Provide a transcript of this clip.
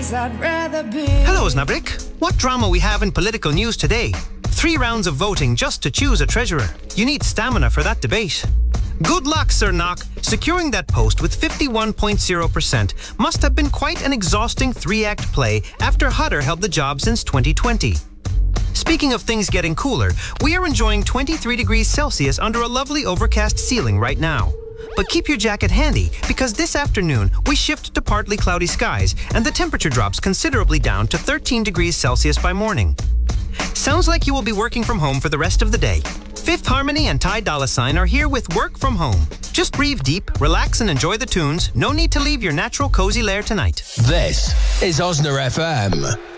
I'd rather be. Hello, Znabrik. What drama we have in political news today? 3 rounds of voting just to choose a treasurer. You need stamina for that debate. Good luck, Sir Knock. Securing that post with 51.0% must have been quite an exhausting 3-act play after Hutter held the job since 2020. Speaking of things getting cooler, we are enjoying 23 degrees Celsius under a lovely overcast ceiling right now. But keep your jacket handy, because this afternoon we shift to partly cloudy skies and the temperature drops considerably down to 13 degrees Celsius by morning. Sounds like you will be working from home for the rest of the day. Fifth Harmony and Ty Dolla $ign are here with Work From Home. Just breathe deep, relax and enjoy the tunes. No need to leave your natural cozy lair tonight. This is Osna FM.